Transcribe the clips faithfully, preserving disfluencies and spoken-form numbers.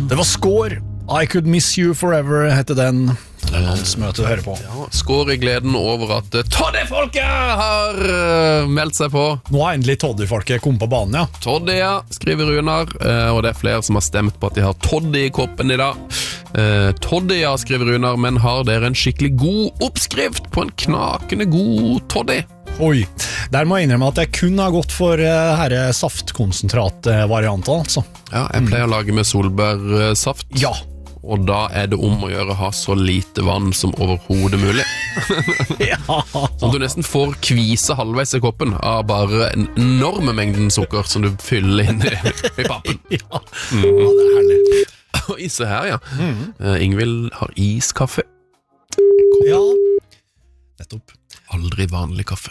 Det var Skår. I Could Miss You Forever heter den. Landsmøtet du hører på. Ja, skår i gleden over at Toddy-folket har uh, meldt seg på. Nå har endelig Toddy-folket kommet på banen, ja. Toddy, ja, skriver Runar. Uh, og det er flere som har stemt på at de har Toddy i koppen i dag. Uh, Toddy, ja, skriver Runar, men har dere en skikkelig god oppskrift på en knakende god Toddy? Oi, der må jeg innrømme at jeg kun har gått for uh, herre saftkonsentrat-varianten, altså. Ja, jeg pleier mm. å lage med solbærsaft. Ja. Og da er det om å gjøre å ha så lite vann som overhodet mulig. Ja. Sånn at du nesten får kvise halvveis i koppen av bare en enorme mengden sukker som du fyller inn i, i pappen. Ja. Mm. Ja, det er herlig. Og ise her, ja. Mm. Uh, Ingvild har iskaffe. Ja, nettopp. Aldri vanlig kaffe.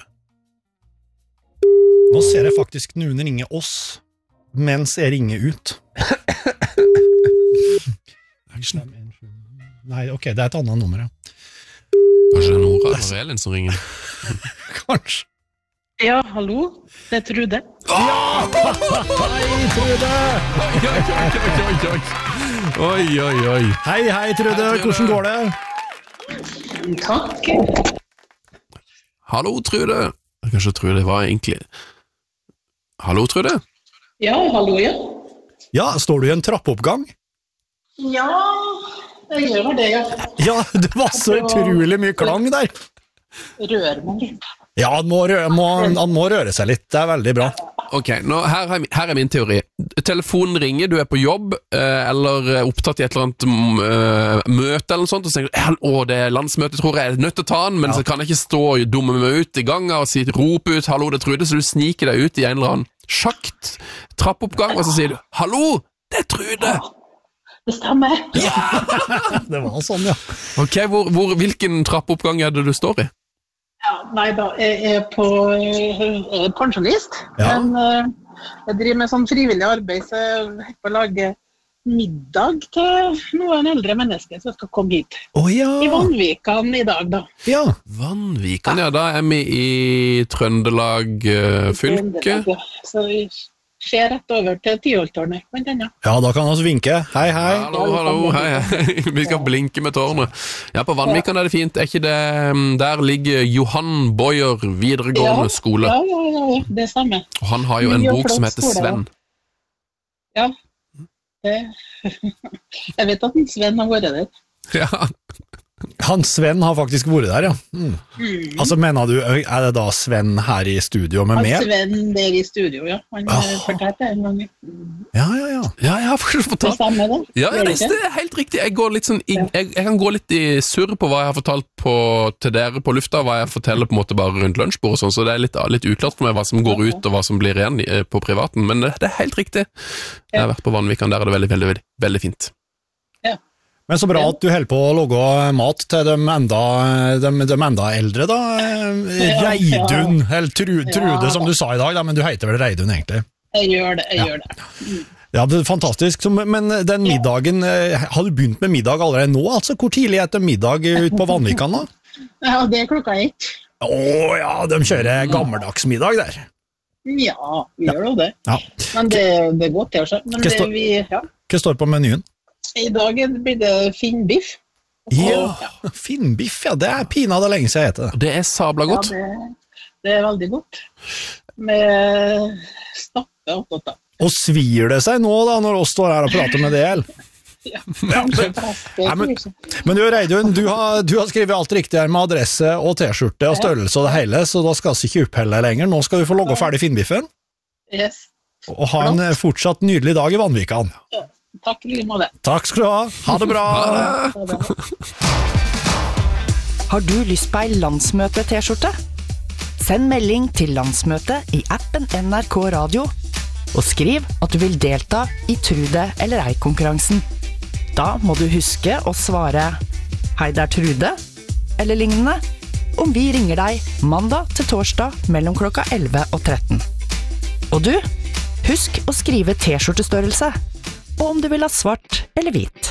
Nå ser jeg faktisk noen ringe oss, mens jeg ringer ut. Nei, ok, det er et annet nummer, ja. Kanskje det er Nora eller Elin som ringer? Kanskje. Ja, hallo, det er Trude. Ja! Hei, Trude! Oi, oi, oi, oi. Oi, oi, oi. Hei, hei, Trude. Hvordan går det? Takk. Hallo, Trude. Kanskje Trude var egentlig... Hallo, Trude? Ja, hallo, ja. Ja, står du i en trappeoppgang? Ja, jeg gjør det, ja. Ja, det var så utrolig mye klang der. Rør meg litt. Ja, han må, røre, må, han må røre seg litt, det er veldig bra. Ok, nå, her, her er min teori. Telefonen ringer, du er på jobb, eh, eller opptatt i et eller annet eh, møte eller noe sånt, og så tenker du, å, det er landsmøte, tror jeg, jeg er nødt til å ta den, men ja. Så kan jeg ikke stå og dumme meg ut i gangen og si, rope ut, hallo, det Trude, så du sniker deg ut i en eller annen sjakt, trappoppgang, og så sier du, hallo, det er Trude. Ja. Det stemmer. Ja, det var sånn, ja. Ok, hvor, hvor, hvilken trappoppgang er det du står i? Ja, nei da, jeg er på jeg er pensjonist, ja. Men uh, jeg driver med sånn frivillig arbeid, så jeg er på å lage middag til noen eldre mennesker som skal komme hit. Oh, ja. I Vanvikan i dag, da. Ja, Vanvikan, ja, da er vi i Trøndelag uh, fylke. Trøndelag, ja. Så vi ser rett over til Tyholttårnet, blant annet. Ja, da kan vi vinke. Hei, hei. Hallo, hallo, hei, hei. Vi skal blinke med tårnet. Ja, på Vanvikan er det fint. Er ikke det, der ligger Johan Boyer videregående skole. Ja, ja, ja, ja, det stemmer. Og han har jo en bok som heter Sven. Ja, det... jeg vet at en Sven har vært der. Ja. Han Sven har faktisk vært der, ja. Mm. Mm. Altså, mener du, er det da Sven her i studio med meg? Han Sven der i studio, ja. Han har oh. fortalt det en gang. Ja, ja, ja. Ja, jeg har faktisk fortalt. Det stemmer det. Ja, ja, det er helt riktig. Jeg, går litt sånn i, jeg, jeg kan gå litt i surr på hva jeg har fortalt på, til dere på lufta, hva jeg forteller på en måte bare rundt lunsjbord og sånn, så det er litt, litt uklart for meg hva som går ut og hva som blir igjen på privaten, men det, det er helt riktig. Jeg har vært på Vanvikan, der er det veldig, veldig, veldig, veldig fint. Ja. Men så bra at du holder på å lage mat til de enda, de, de enda eldre da, Reidun, eller Trude, Trude som du sa i dag, da, men du heter vel Reidun egentlig? Jeg gjør det, jeg ja. gjør det. Mm. Ja, det er fantastisk, men den middagen, har du begynt med middag allerede nå? Altså, hvor tidlig er det middag ut på Vanvikan da? Ja, det er klokka ett. Åh ja, de kjører gammeldagsmiddag der. Ja, vi gjør jo det. Ja. Men det, det går til å skje. Men det, vi, ja. Hva står på menyen? I dag blir det finnbiff. Ja, ja, finnbiff, ja, det er pinadø lenge siden jeg heter det. Det er sabla godt. Ja, det, det er veldig godt. Med stappe og godt da. Og svir det seg nå da, når oss står her og prater med det, eller? Ja, kanskje ja, men, men du, Reidun, du har, du har skrevet alt riktig her med adresse og t-skjorte og størrelse og det hele, så da skal vi ikke opphelle lenger. Nå skal du få logge ferdig finnbiffen. Yes. Og ha en fortsatt nydelig dag i Vanvikan. Ja. Takk like med det. Takk skal du ha. Ha det bra. Ha det. Har du lyst på ei landsmøte-t-skjorte? Send melding til landsmøtet i appen N R K Radio og skriv at du vil delta i Trude eller ei-konkurransen. Da må du huske å svare «Hei, det er Trude» eller lignende om vi ringer deg mandag til torsdag mellom klokka elleve og tretten. Og du, husk å skrive t-skjortestørrelse og om du vil ha svart eller hvit.